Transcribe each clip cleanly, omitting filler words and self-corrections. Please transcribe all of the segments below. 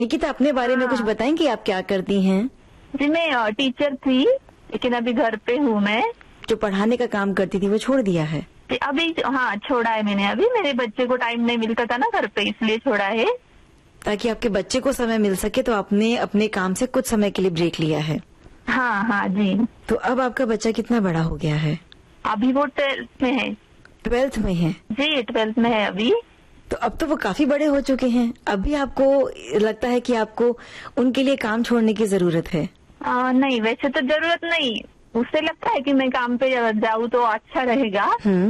निकिता, अपने बारे में कुछ बताएंगी, आप क्या करती हैं? जी, मैं टीचर थी, लेकिन अभी घर पे हूँ मैं। जो पढ़ाने का काम करती थी वो छोड़ दिया है? अभी हाँ, छोड़ा है मैंने। अभी मेरे बच्चे को टाइम नहीं मिलता था ना घर पे, इसलिए छोड़ा है। ताकि आपके बच्चे को समय मिल सके, तो आपने अपने काम से कुछ समय के लिए ब्रेक लिया है। हाँ हाँ जी। तो अब आपका बच्चा कितना बड़ा हो गया है? अभी वो 12th में है। 12th में है जी, 12th में है अभी। तो अब तो वो काफी बड़े हो चुके हैं। अभी आपको लगता है कि आपको उनके लिए काम छोड़ने की जरूरत है? नहीं, वैसे तो जरूरत नहीं। उससे लगता है कि मैं काम पे जाऊँ तो अच्छा रहेगा।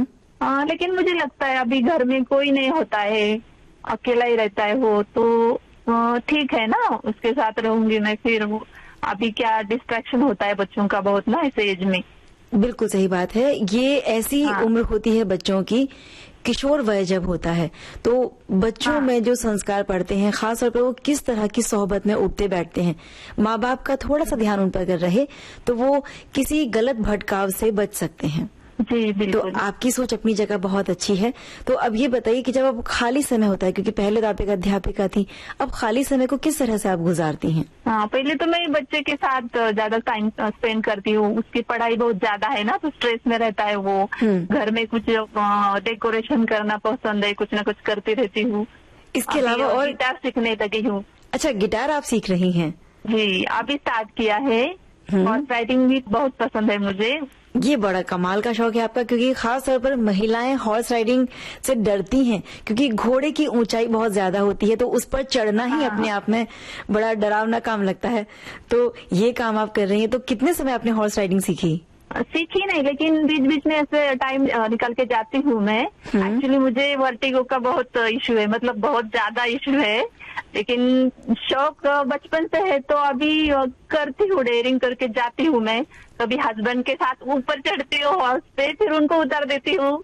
लेकिन मुझे लगता है अभी घर में कोई नहीं होता है, अकेला ही रहता है वो, तो ठीक है ना, उसके साथ रहूंगी मैं। फिर अभी क्या डिस्ट्रैक्शन होता है बच्चों का बहुत ना इस एज में। बिल्कुल सही बात है। ये ऐसी उम्र होती है बच्चों की, किशोर वय जब होता है, तो बच्चों में जो संस्कार पड़ते हैं, खास तौर पर वो किस तरह की सोहबत में उठते बैठते हैं, माँ बाप का थोड़ा सा ध्यान उन पर अगर रहे तो वो किसी गलत भटकाव से बच सकते हैं। जी बिल्कुल। तो आपकी सोच अपनी जगह बहुत अच्छी है। तो अब ये बताइए कि जब अब खाली समय होता है, क्योंकि पहले तो आप एक अध्यापिका थी, अब खाली समय को किस तरह से आप गुजारती हैं? हाँ, पहले तो मैं बच्चे के साथ ज्यादा टाइम स्पेंड करती हूँ। उसकी पढ़ाई बहुत ज्यादा है ना, तो स्ट्रेस में रहता है वो। घर में कुछ डेकोरेशन करना पसंद है, कुछ ना कुछ करती रहती हूँ। इसके अलावा और गिटार सीखने लगी हूँ। अच्छा, गिटार आप सीख रही हैं? जी, अभी स्टार्ट किया है। हॉर्स राइडिंग भी बहुत पसंद है मुझे। ये बड़ा कमाल का शौक है आपका, क्योंकि खास तौर पर महिलाएं हॉर्स राइडिंग से डरती हैं, क्योंकि घोड़े की ऊंचाई बहुत ज्यादा होती है, तो उस पर चढ़ना ही अपने आप में बड़ा डरावना काम लगता है। तो ये काम आप कर रही हैं। तो कितने समय आपने हॉर्स राइडिंग सीखी? सीखी नहीं, लेकिन बीच बीच में ऐसे टाइम निकाल के जाती हूँ मैं। एक्चुअली मुझे वर्टिगो का बहुत इशू है, मतलब बहुत ज्यादा इशू है, लेकिन शौक बचपन से है, तो अभी करती हूँ, डेयरिंग करके जाती हूँ मैं। कभी हस्बैंड के साथ ऊपर चढ़ती हूँ हॉर्स पे, फिर उनको उतार देती हूँ।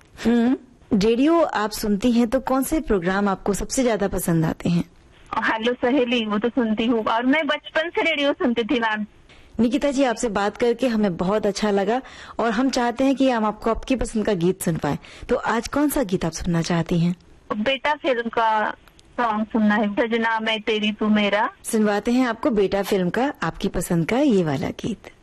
रेडियो आप सुनती हैं, तो कौन से प्रोग्राम आपको सबसे ज्यादा पसंद आते हैं? हेलो सहेली, वो तो सुनती हूँ, और मैं बचपन से रेडियो सुनती थी मैम। निकिता जी, आपसे बात करके हमें बहुत अच्छा लगा, और हम चाहते हैं कि हम आपको आपकी पसंद का गीत सुन पाए। तो आज कौन सा गीत आप सुनना चाहती हैं? बेटा फिल्म का सॉन्ग सुनना है, सजना मैं तेरी तू मेरा। सुनवाते हैं आपको बेटा फिल्म का आपकी पसंद का ये वाला गीत।